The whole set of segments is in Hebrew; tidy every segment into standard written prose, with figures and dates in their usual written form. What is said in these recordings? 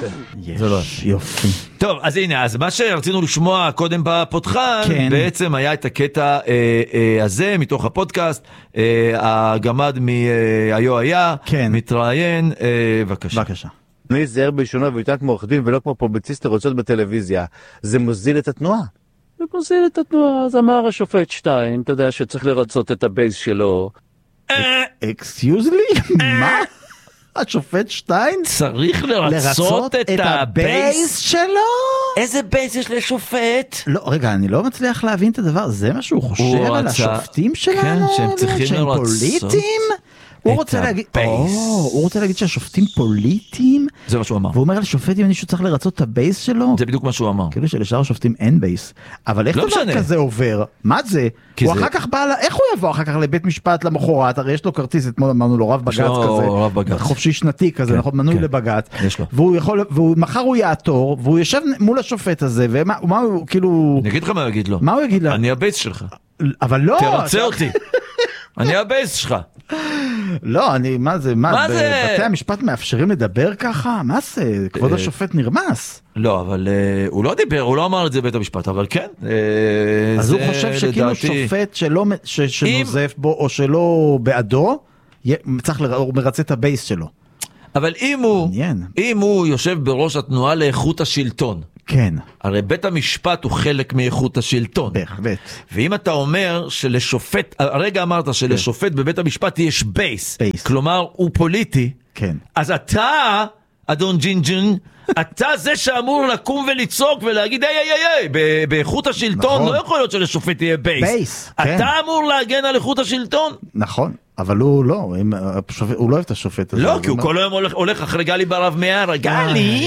זה לא יופי. טוב, אז הנה, אז מה שרצינו לשמוע קודם בפותחן, בעצם היה את הקטע הזה מתוך הפודקאסט, הגמד מהיו היה, מתראיין, בבקשה. אני זהר בלשונו ויותר כמו עורך דין ולא כמו פובליציסט לרוצות בטלוויזיה. זה מוזיל את התנועה? זה מוזיל את התנועה, אז אמר השופט שטיין, אתה יודע שצריך לרצות את הבייס שלו. אקסקיוז לי? מה? השופט שטיין צריך לרצות את הבייס שלו? איזה בייס יש לשופט? לא, רגע, אני לא מצליח להבין את הדבר, זה מה שהוא חושב על השופטים שלנו? כן, שהם צריכים לרצות פוליטיים? הוא רוצה להגיד שהשופטים פוליטיים? זה מה שהוא אמר. והוא אומר לשופט אם מישהו צריך לרצות את הבייס שלו? זה בדיוק מה שהוא אמר. כאילו שלשאר השופטים אין בייס. אבל איך דבר כזה עובר? מה זה? הוא אחר כך בא, איך הוא יבוא אחר כך לבית משפט למחרת? הרי יש לו כרטיס, אתמול אמרנו לו רב בגץ כזה. חופשי שנתי כזה, מנוי לבגץ. ומחר הוא יעתור, והוא יושב מול השופט הזה, ומה הוא כאילו... אני אגיד לך מה הוא יגיד לו. מה הוא יגיד לו? אני הבייס שלך. אבל לא. תרצה אותי. אני הבייס שלך. לא, מה זה? בתי המשפט מאפשרים לדבר ככה? מה זה? כבוד השופט נרמס. לא, אבל הוא לא דיבר, הוא לא אמר את זה בית המשפט, אבל כן. אז הוא חושב שכאילו שופט שנוזף בו או שלא בעדו, הוא מרצה את הבייס שלו. אבל אם הוא יושב בראש התנועה לאיכות השלטון, כן. הרי בית המשפט הוא חלק מאיכות השלטון. בהחלט. ואם אתה אומר שלשופט, הרגע אמרת שלשופט בבית המשפט יש בייס, כלומר הוא פוליטי, כן. אז אתה, אדון ג'ינג'ין, אתה זה שאמור לקום ולצעוק ולהגיד, היי, באיכות השלטון לא יכול להיות שלשופט יהיה בייס. אתה אמור להגן על איכות השלטון. נכון. אבל הוא לא, הוא לא אוהב את השופט הזה. לא, כי הוא כל היום הולך אחרי גלי ברב מיארה, גלי,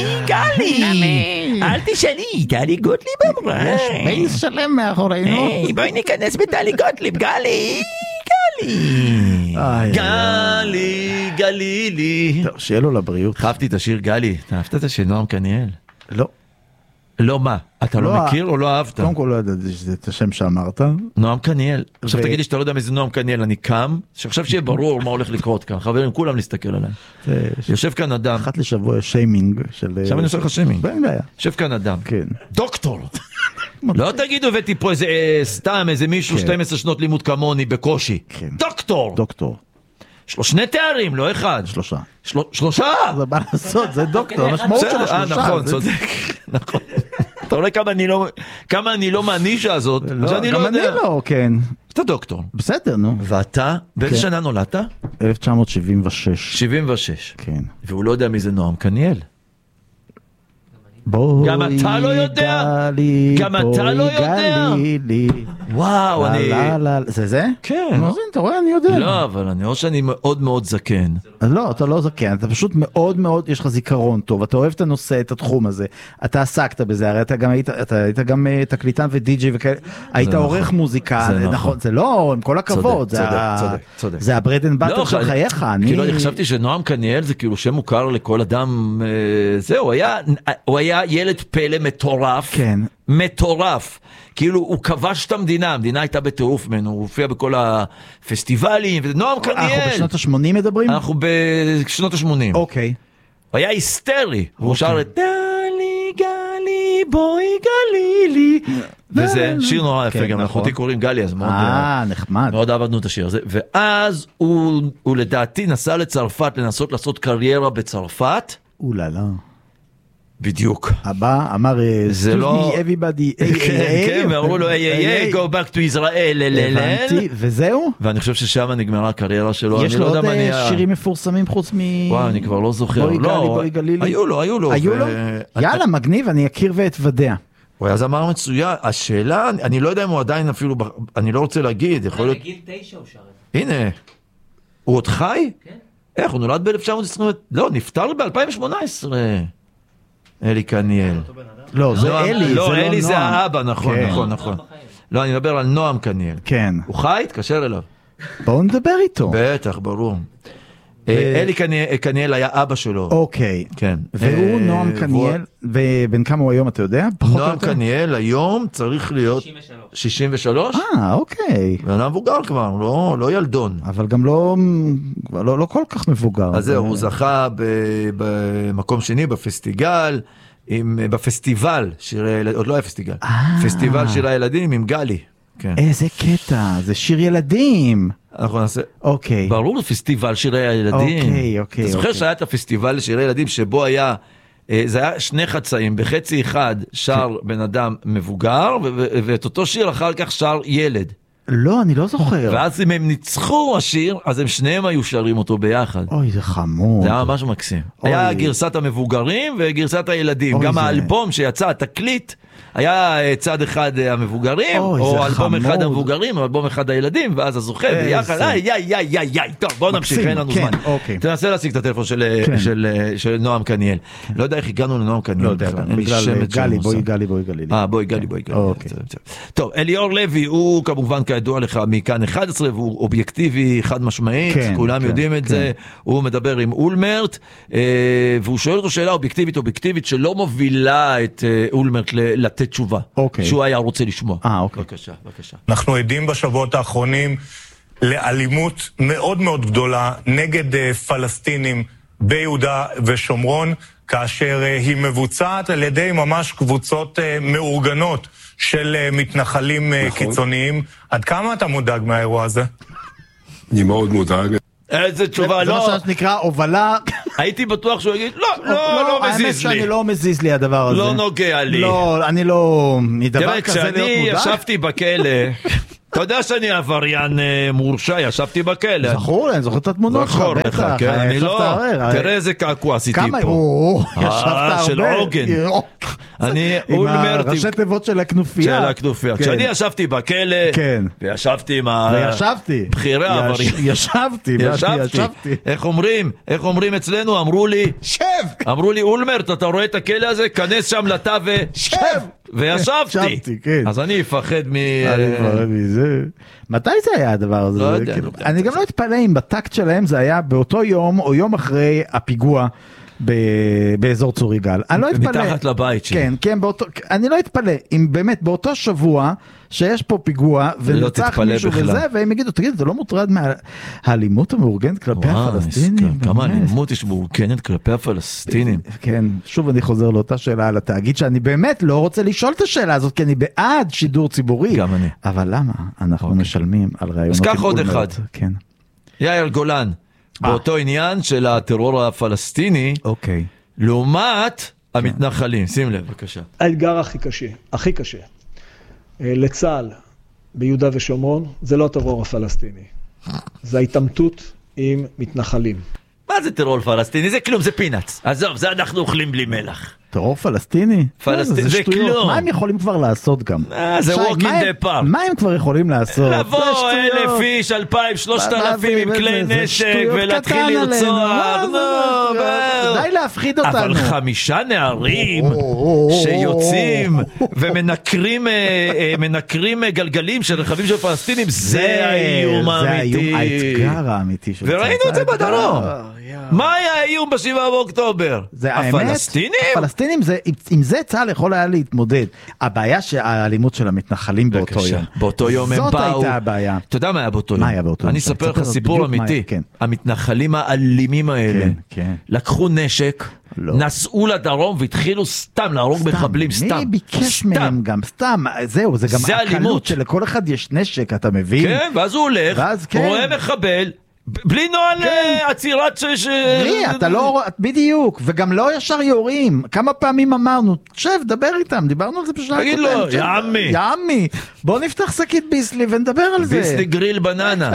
אל תשאלי, גלי גוטליב אמרה. יש בייס שלם מאחורינו. בואי ניכנס בטלי גוטליב, גלי. גלילי. טוב, שיהיה לו לבריאות. חפתי את השיר גלי, אתה אהבת את השיר נועם קניאל? לא. לא מה? אתה לא מכיר או לא אהבת? קודם כל לא ידעתי שזה את השם שאמרת. נועם קניאל. עכשיו תגיד לי שאתה לא יודע מזה נועם קניאל, אני קם, שעכשיו שיהיה ברור מה הולך לקרות כאן. חברים, כולם להסתכל עליי. יושב כאן אדם. אחת לשבוע שיימינג של... עכשיו אני עושה לך שיימינג. אין בעיה. יושב כאן אדם. כן. דוקטור. לא תגידו הבאתי פה איזה סתם איזה מישהו 12 שנות לימוד כמוני בקושי. דוקטור. שני תארים, לא אחד. שלושה? זה מה לעשות, זה דוקטור. המשמעות של השלושה. נכון, צודק. נכון. אתה רואה כמה אני לא מהנישה הזאת. גם אני לא, כן. אתה דוקטור. בסדר, נו. ואתה, באיזה שנה נולדת? 1976. 76. כן. והוא לא יודע מי זה נועם קניאל. גם אתה לא יודע? גם אתה לא יודע? וואו, אני... זה? כן. אתה רואה, אני יודע. לא, אבל אני רואה שאני מאוד מאוד זקן. לא, אתה לא זקן, אתה פשוט מאוד מאוד, יש לך זיכרון טוב, אתה אוהב את הנושא, את התחום הזה, אתה עסקת בזה, הרי אתה היית גם תקליטן ודי-ג'י וכאלה, היית עורך מוזיקה, נכון, זה לא, עם כל הכבוד, זה הברד אנד באטר של חייך. כאילו, אני חשבתי שנועם קניאל זה כאילו שם מוכר לכל אדם, זהו, הוא היה ילד פלא מטורף, כן. מטורף, כאילו הוא כבש את המדינה, המדינה הייתה בטירוף ממנו, הוא הופיע בכל הפסטיבלים, ונועם קניאל. אנחנו בשנות ה-80 מדברים? אנחנו בשנות ה-80. אוקיי. הוא היה היסטרי, הוא שר את דלי גלי בואי גלילי, וזה שיר נורא יפה, גם אנחנו קוראים גלי, אז נחמד. מאוד עבדנו את השיר הזה, ואז הוא לדעתי נסע לצרפת לנסות לעשות קריירה בצרפת. אוללה. בדיוק. הבא אמר, זה לא... everybody, כן, ואמרו לו, go back to Israel, הבנתי, וזהו? ואני חושב ששם נגמרה הקריירה שלו. יש לו עוד שירים מפורסמים חוץ מ... וואו, אני כבר לא זוכר. בואי גלילי. היו לו. יאללה, מגניב, אני אכיר ואתוודע. הוא היה זמר מצוין. השאלה, אני לא יודע אם הוא עדיין אפילו, אני לא רוצה להגיד, יכול להיות... בגיל 9 הוא שר. הנה, הוא עוד חי? כן. איך, הוא נולד ב-1920, לא, נפטר ב-2018. אלי קניאל. לא, זה אלי, לא, אלי זה האבא, נכון. לא, אני מדבר על נועם קניאל. כן. הוא חי? תקשר אליו. בואו נדבר איתו. בטח, ברור. אלי קניאל היה אבא שלו. אוקיי. כן. והוא נועם קניאל, ובין כמה הוא היום אתה יודע? נועם קניאל היום צריך להיות 63. אוקיי. ואנה מבוגר כבר, לא ילדון. אבל גם לא כל כך מבוגר. אז זהו, הוא זכה במקום שני בפסטיגל, בפסטיבל, עוד לא היה פסטיגל, פסטיבל שירי הילדים עם גלי. איזה קטע, זה שיר ילדים. אנחנו נעשה, אוקיי. ברור, פסטיבל שירי הילדים. אוקיי. אתה זוכר שהיה את הפסטיבל שירי ילדים שבו היה, זה היה שני חצאים, בחצי אחד שר בן אדם מבוגר, ואת אותו שיר אחר כך שר ילד. לא, אני לא זוכר. ואז אם הם ניצחו השיר, אז הם שניהם היו שרים אותו ביחד. אוי, זה חמוד. זה היה ממש מקסים. היה גרסת המבוגרים וגרסת הילדים. גם האלבום שיצא, התקליט, היה צד אחד המבוגרים, או אלבום אחד המבוגרים, או אלבום אחד הילדים, ואז הזוכה ביחד, טוב, בוא נמשיך, אין לנו זמן. תנסה להשיג את הטלפון של נועם קניאל. לא יודע איך הגענו לנועם קניאל. לא יודע, בגלל גלי, בואי גלי. בואי גלי. טוב, אליאור לוי, הוא כמובן כידוע לך מכאן 11, והוא אובייקטיבי חד משמעית, כולם יודעים את זה, הוא מדבר עם אולמרט, והוא שואל אותו שאלה אובייקטיבית שלא מובילה את אולמרט לתת תשובה, שהוא היה רוצה לשמוע. בבקשה. אנחנו עדים בשבועות האחרונים לאלימות מאוד מאוד גדולה נגד פלסטינים ביהודה ושומרון, כאשר היא מבוצעת על ידי ממש קבוצות מאורגנות של מתנחלים קיצוניים. עד כמה אתה מודאג מהאירוע הזה? אני מאוד מודאג. איזה תשובה, לא. זה מה שנקרא הובלה. הייתי בטוח שהוא יגיד, לא מזיז לי. האמת שאני לא מזיז לי הדבר הזה. לא נוגע לי. לא, אני לא מדבר כזה להיות מודאג. כשאני ישבתי בכלא, אתה יודע שאני עבריין מורשע, ישבתי בכלא. זכור, אני זוכר את התמונות שלך, בטח. אני לא, תראה איזה קעקוע עשיתי פה. ישבת של עוגן. עם הראשי תיבות של הכנופיה. כשאני ישבתי בכלא, וישבתי עם בחירי העבריים. ישבתי. איך אומרים אצלנו? אמרו לי, אולמרט, אתה רואה את הכלא הזה? כנס שם לתא ושב. וישבתי, אז אני אפחד מזה. מתי זה היה הדבר הזה? לא יודע. אני גם לא אתפלא אם בטקט שלהם זה היה באותו יום או יום אחרי הפיגוע באזור צור יגאל. אני לא אתפלא. מתחת לבית שלי. כן, אני לא אתפלא. אם באמת באותו שבוע שיש פה פיגוע ונצח מישהו וזה, והם יגידו, תגיד, אתה לא מוטרד מהאלימות המאורגנת כלפי הפלסטינים? כמה אלימות יש מאורגנת כלפי הפלסטינים? כן, שוב אני חוזר לאותה שאלה על התאגיד, שאני באמת לא רוצה לשאול את השאלה הזאת, כי אני בעד שידור ציבורי. גם אני. אבל למה? אנחנו משלמים על רעיונות. אז כך עוד אחד. כן. יאיר גולן. באותו עניין של הטרור הפלסטיני, לעומת המתנחלים. שים לב, בבקשה. האתגר הכי קשה, לצה"ל ביהודה ושומרון, זה לא טרור הפלסטיני. זה ההתעמתות עם מתנחלים. מה זה טרור פלסטיני? זה כלום, זה פינאץ. עזוב, זה אנחנו אוכלים בלי מלח. טרור פלסטיני? זה כלום. מה הם יכולים כבר לעשות גם? זה walk in the park. מה הם כבר יכולים לעשות? לבוא 1,000 איש, 2,000, 3,000 עם כלי נשק ולהתחיל לרצוח. די להפחיד אותנו. אבל 5 נערים שיוצאים ומנקרים גלגלים של רכבים של פלסטינים, זה האיום האמיתי. זה האתגר האמיתי. וראינו את זה בדרום. מה היה האיום ב7 באוקטובר? הפלסטינים? הפלסטינים, עם זה צה"ל יכול היה להתמודד. הבעיה שהאלימות של המתנחלים באותו יום. באותו יום הם באו. זאת הייתה הבעיה. אתה יודע מה היה באותו יום? מה היה באותו יום? אני אספר לך סיפור אמיתי. המתנחלים האלימים האלה לקחו נשק, נסעו לדרום והתחילו סתם להרוג מחבלים, סתם. מי ביקש מהם גם? סתם. זהו, זה גם הקלות שלכל אחד יש נשק, אתה מבין? כן, ואז הוא הולך, רואה מחבל, בלי נוהל עצירת אתה לא, בדיוק, וגם לא ישר יורים. כמה פעמים אמרנו, שב, דבר איתם, דיברנו על זה בשלב. תגיד לו, יא עמי, בוא נפתח שקית ביסלי ונדבר על זה. ביסלי גריל בננה.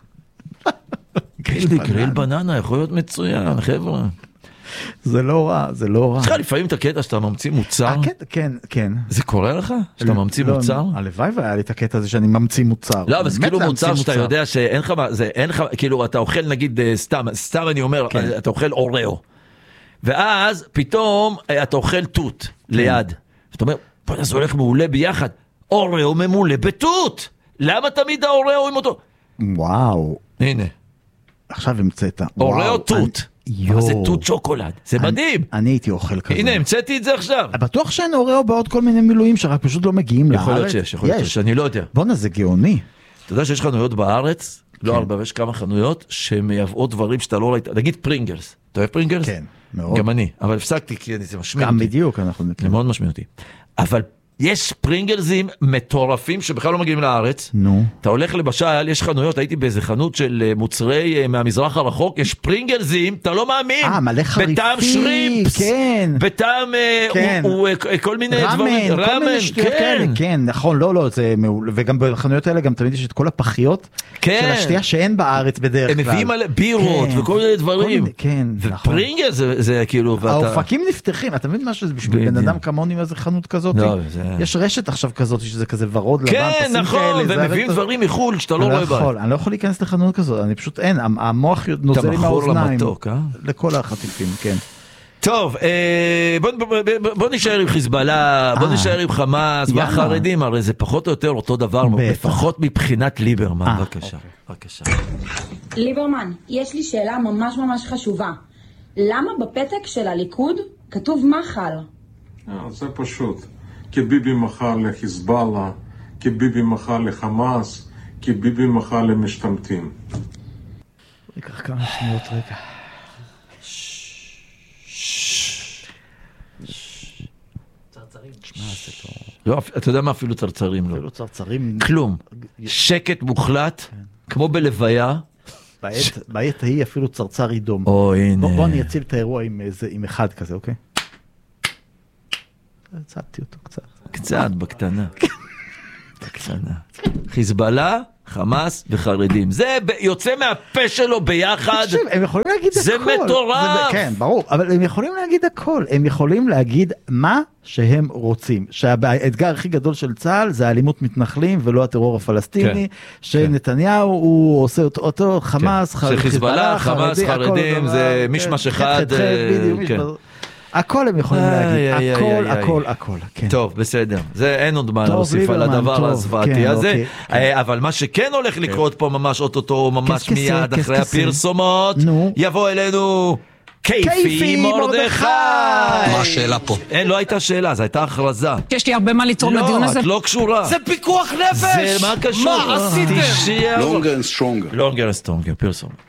ביסלי גריל בננה, יכול להיות מצוין, חבר'ה. זה לא רע, זה לא רע. צריך לפעמים את הקטע שאתה ממציא מוצר. כן. זה קורה לך? שאתה ממציא מוצר? הלוואי והיה לי את הקטע הזה שאני ממציא מוצר. לא, אבל זה כאילו מוצר שאתה יודע שאין לך, כאילו אתה אוכל נגיד סתם אני אומר, אתה אוכל אוראו. ואז פתאום אתה אוכל תות ליד. אתה אומר, זה הולך מעולה ביחד. אוראו ממולא בתות. למה תמיד האוראו עם אותו? וואו. הנה. עכשיו המצאת. אוריאו תות. זה תות שוקולד, זה מדהים. אני הייתי אוכל כזה. הנה, המצאתי את זה עכשיו. בטוח שאין אוריאו בעוד כל מיני מילואים שרק פשוט לא מגיעים לארץ. יכול להיות שיש, יכול להיות שאני לא יודע. בונה, זה גאוני. אתה יודע שיש חנויות בארץ, לא הרבה, ויש כמה חנויות שמייבאות דברים שאתה לא ראית, נגיד פרינגלס. אתה אוהב פרינגלס? כן, מאוד. גם אני, אבל הפסקתי כי זה משמיע אותי. גם בדיוק, אנחנו נקרא. זה מאוד משמיע אותי. אבל יש פרינגלסים מטורפים שבכלל לא מגיעים לארץ. נו. אתה הולך לבשל, יש חנויות, הייתי באיזה חנות של מוצרי מהמזרח הרחוק, יש פרינגלסים, אתה לא מאמין. מלא חריפים. בטעם שרימפס. כן. בטעם, כן. כל מיני דברים. רמן, כן. כן, נכון, לא, זה מעולה. וגם בחנויות האלה גם תמיד יש את כל הפחיות. כן. של השתייה שאין בארץ בדרך כלל. הם מביאים על בירות וכל מיני דברים. כן, נכון. ופרינגלס זה כאילו... האופקים נפתחים, אתה מבין משהו? זה בשביל בן אדם כמוני מה זה חנות כזאת? יש רשת עכשיו כזאת שזה כזה ורוד לבן, כן, נכון, ומביאים דברים מחול שאתה לא רואה בהם. אני לא יכול להיכנס לחנות כזאת, אני פשוט אין, המוח נוזל עם האוזניים. לכל החטיפים, כן. טוב, בוא נשאר עם חיזבאללה, בוא נשאר עם חמאס, והחרדים, הרי זה פחות או יותר אותו דבר, לפחות מבחינת ליברמן. בבקשה. ליברמן, יש לי שאלה ממש ממש חשובה. למה בפתק של הליכוד כתוב מחל? זה פשוט. כי ביבי מחל לחיזבאללה, כי ביבי מחל לחמאס, כי ביבי מחל למשתמטים. ניקח כמה שניות רגע. צרצרים. לא, אתה יודע מה אפילו צרצרים לא. אפילו צרצרים. כלום. שקט מוחלט, כמו בלוויה. בעת ההיא אפילו צרצר ידום. הנה. בוא אני אציל את האירוע עם אחד כזה, אוקיי? הצלתי אותו קצת. קצת, בקטנה. בקטנה. חיזבאללה, חמאס וחרדים. זה יוצא מהפה שלו ביחד. תקשיב, הם יכולים להגיד הכל. זה מטורף. כן, ברור. אבל הם יכולים להגיד הכל. הם יכולים להגיד מה שהם רוצים. שהאתגר הכי גדול של צה"ל זה האלימות מתנחלים ולא הטרור הפלסטיני. שנתניהו הוא עושה אותו חמאס, חיזבאללה, חמאס, חרדים, זה משמש אחד. הכל הם יכולים להגיד, הכל, כן. טוב, בסדר, זה אין עוד מה להוסיף על הדבר הזוועתי הזה, אבל מה שכן הולך לקרות פה ממש אוטוטו, ממש מיד אחרי הפרסומות, יבוא אלינו קייפי מרדכי. מה השאלה פה? אין, לא הייתה שאלה, זו הייתה הכרזה. יש לי הרבה מה לתרום לדיון הזה. לא, את לא קשורה. זה פיקוח נפש! זה מה קשור? מה עשיתם? Longer and stronger. Longer and stronger, פרסום.